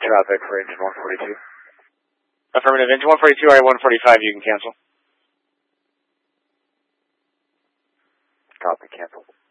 traffic for engine 142. Affirmative. Engine 142, RA 145, you can cancel. Copy, cancel.